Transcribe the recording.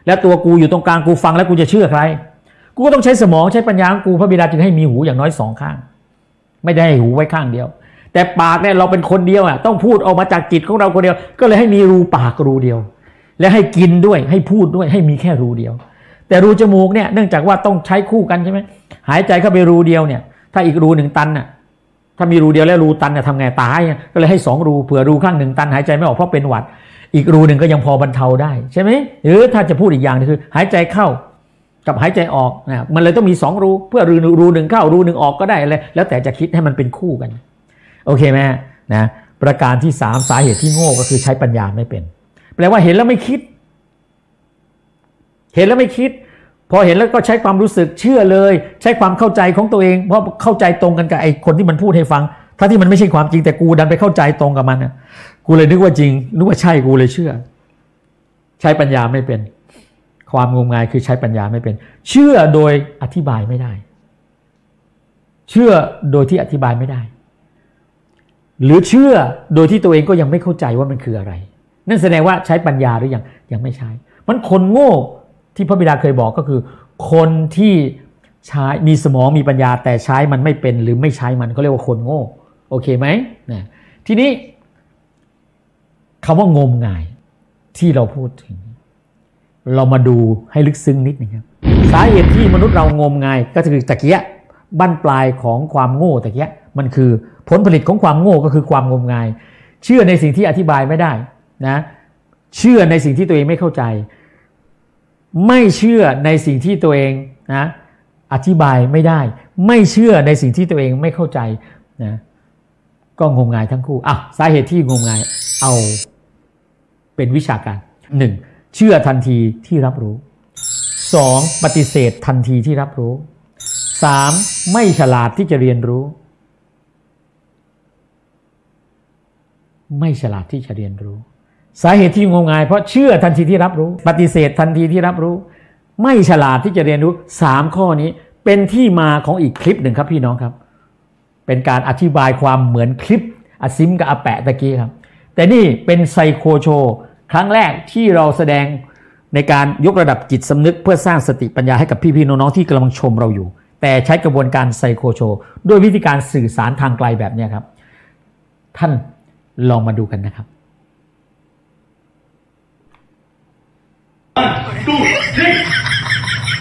แล้วตัวกูอยู่ตรงกลางกูฟังแล้วกูจะเชื่อใครกูก็ต้องใช้สมองใช้ปัญญาของกูพระบิดาจึงให้มีหูอย่างน้อย2ข้างไม่ได้ให้หูไว้ข้างเดียวแต่ปากเนี่ยเราเป็นคนเดียวอ่ะต้องพูดออกมาจากจิตของเราคนเดียวก็เลยให้มีรูปากรูเดียวและให้กินด้วยให้พูดด้วยให้มีแค่รูเดียวแต่รูจมูกเนี่ยเนื่องจากว่าต้องใช้คู่กันใช่ไหมหายใจเข้าไปรูเดียวเนี่ยถ้าอีกรู1ตันน่ะถ้ามีรูเดียวแล้วรูตันเนี่ยทำไงตายก็เลยให้2รูเผื่อรูข้าง1ตันหายใจไม่ออกเพราะเป็นหวัดอีกรูหนึ่งก็ยังพอบรรเทาได้ใช่ไหมหรือถ้าจะพูดอีกอย่างนึงคือหายใจเข้ากับหายใจออกนะมันเลยต้องมี2รูเพื่อรูหนึ่งเข้ารูหนึ่งออกก็ได้เลยแล้วแต่จะคิดให้มันเป็นคู่กันโอเคไหมนะประการที่3สาเหตุที่โง่ก็คือใช้ปัญญาไม่เป็นแปลว่าเห็นแล้วไม่คิดเห็นแล้วไม่คิดพอเห็นแล้วก็ใช้ความรู้สึกเชื่อเลยใช้ความเข้าใจของตัวเองเพราะเข้าใจตรงกันกับไอ้คนที่มันพูดให้ฟังถ้าที่มันไม่ใช่ความจริงแต่กูดันไปเข้าใจตรงกับมันนะกูเลยนึกว่าจริงนึกว่าใช่กูเลยเชื่อใช้ปัญญาไม่เป็นความงมงายคือใช้ปัญญาไม่เป็นเชื่อโดยอธิบายไม่ได้เชื่อโดยที่อธิบายไม่ได้หรือเชื่อโดยที่ตัวเองก็ยังไม่เข้าใจว่ามันคืออะไรนั่นแสดงว่าใช้ปัญญาหรือยังไม่ใช้มันคนโง่ที่พระบิดาเคยบอกก็คือคนที่ใช้มีสมองมีปัญญาแต่ใช้มันไม่เป็นหรือไม่ใช้มันก็เรียกว่าคนโง่โอเคไหมนะทีนี้คำว่างมงายที่เราพูดถึงเรามาดูให้ลึกซึ้งนิดนึงครับสาเหตุที่มนุษย์เรางมงายก็คือตะเกียบั้นปลายของความโง่ตะเกียมันคือผลผลิตของความโง่ก็คือความงมงายเชื่อในสิ่งที่อธิบายไม่ได้นะเชื่อในสิ่งที่ตัวเองไม่เข้าใจไม่เชื่อในสิ่งที่ตัวเองนะอธิบายไม่ได้ไม่เชื่อในสิ่งที่ตัวเองไม่เข้าใจนะก็งมงายทั้งคู่สาเหตุที่งมงายเอาเป็นวิชาการ 1. เชื่อทันทีที่รับรู้ 2. ปฏิเสธทันทีที่รับรู้ 3. ไม่ฉลาดที่จะเรียนรู้ไม่ฉลาดที่จะเรียนรู้สาเหตุที่งมงายเพราะเชื่อทันทีที่รับรู้ปฏิเสธทันทีที่รับรู้ไม่ฉลาดที่จะเรียนรู้3ข้อนี้เป็นที่มาของอีกคลิปหนึ่งครับพี่น้องครับเป็นการอธิบายความเหมือนคลิปอาซิมกับอาแปะตะกี้ครับแต่นี่เป็นไซโคโชครั้งแรกที่เราแสดงในการยกระดับจิตสำนึกเพื่อสร้างสติปัญญาให้กับพี่ๆน้องๆที่กำลังชมเราอยู่แต่ใช้กระบวนการไซโคโชด้วยวิธีการสื่อสารทางไกลแบบนี้ครับท่านลองมาดูกันนะครับ